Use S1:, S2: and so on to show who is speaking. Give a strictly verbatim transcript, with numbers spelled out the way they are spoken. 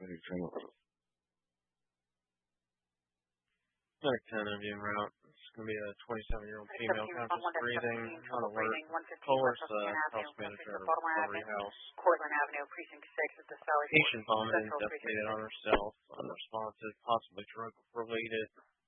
S1: Medic ten of you en route. It's going to be a twenty-seven-year-old female, conscious breathing, on alert. Pulse, uh, house manager of Recovery House.
S2: Cortland Avenue, Precinct six at the Valley.
S1: Patient vomiting, defecated on herself, unresponsive, possibly drug-related.